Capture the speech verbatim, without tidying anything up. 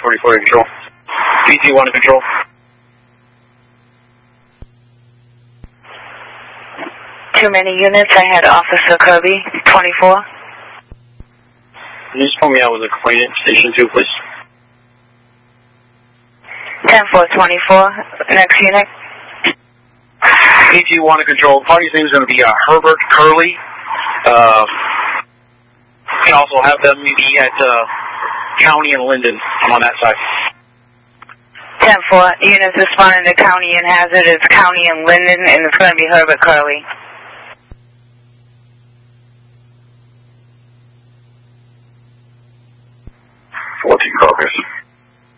twenty-four to control. P T one to control. Too many units. I had Officer Kirby, twenty-four. Can you just pull me out with a complainant, station two, please? ten four twenty-four, next unit. P T one to control. Party's name is going to be uh, Herbert Curley. Uh, you can also have them be at uh, County and Linden. I'm on that side. ten four, units responding to County and Hazard is County and Linden, and it's going to be Herbert Curley. fourteen progress.